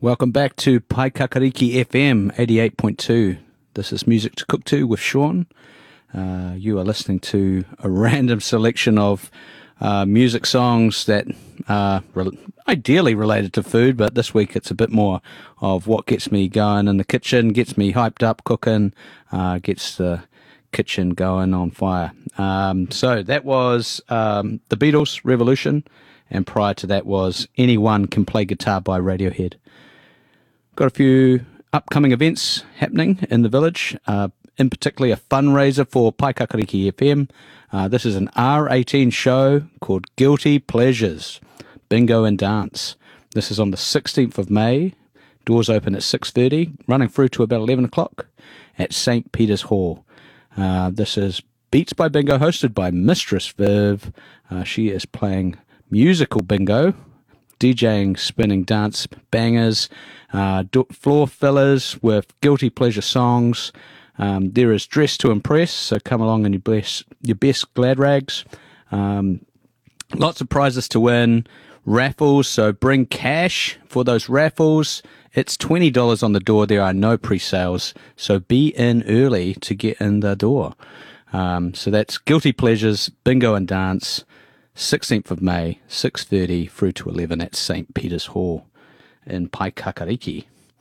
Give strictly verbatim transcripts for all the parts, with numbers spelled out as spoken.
Welcome back to Paikakariki F M eighty-eight point two. This is Music to Cook To with Sean. Uh, you are listening to a random selection of uh, music songs that are re- ideally related to food, but this week it's a bit more of what gets me going in the kitchen, gets me hyped up cooking, uh, gets the kitchen going on fire. Um, so that was um, the Beatles' Revolution, and prior to that was Anyone Can Play Guitar by Radiohead. Got a few upcoming events happening in the village, uh, in particular a fundraiser for Paikakariki F M. Uh, this is an R eighteen show called Guilty Pleasures, Bingo and Dance. This is on the sixteenth of May. Doors open at six thirty, running through to about eleven o'clock at Saint Peter's Hall. Uh, this is Beats by Bingo, hosted by Mistress Viv. Uh, she is playing musical bingo, DJing spinning dance bangers, uh, do- floor fillers with guilty pleasure songs. Um, there is Dress to Impress, so come along in your best, your best glad rags. Um, lots of prizes to win, raffles, so bring cash for those raffles. It's twenty dollars on the door. There are no pre-sales, so be in early to get in the door. Um, so that's Guilty Pleasures, Bingo and Dance, sixteenth of May, six thirty through to eleven at Saint Peter's Hall in Paikakariki.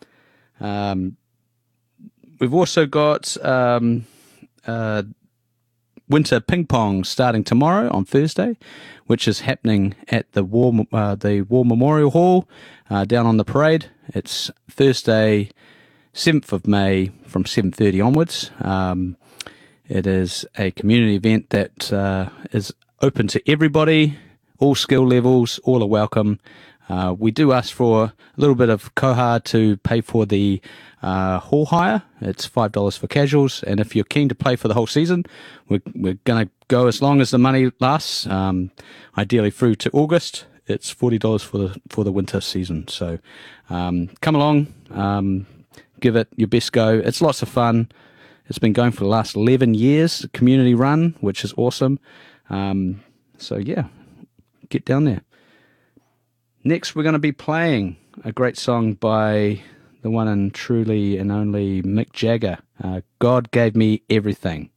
Um, we've also got um, uh, winter ping pong starting tomorrow on Thursday, which is happening at the War uh, the War Memorial Hall uh, down on the parade. It's Thursday, seventh of May from seven thirty onwards. Um, it is a community event that uh, is open to everybody, all skill levels, all are welcome. Uh, we do ask for a little bit of koha to pay for the uh, hall hire. It's five dollars for casuals, and if you're keen to play for the whole season, we're, we're going to go as long as the money lasts, um, ideally through to August. It's forty dollars for the, for the winter season. So um, come along, um, give it your best go. It's lots of fun. It's been going for the last eleven years, community run, which is awesome. Um, so yeah, get down there. Next, we're going to be playing a great song by the one and truly and only Mick Jagger. Uh, God Gave Me Everything.